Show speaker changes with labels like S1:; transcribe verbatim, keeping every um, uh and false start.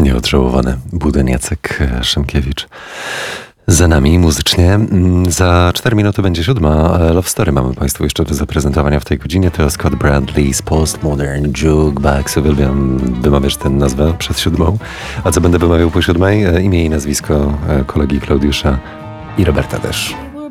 S1: Nieodżałowany Budyń Jacek Szymkiewicz. Za nami muzycznie. Za cztery minuty będzie siódma. Love Story mamy Państwu jeszcze do zaprezentowania w tej godzinie. To Scott Bradley z Postmodern Jukebox. Uwielbiam wymawiać tę nazwę przed siódmą. A co będę wymawiał po siódmej? Imię i nazwisko kolegi Klaudiusza i Roberta też.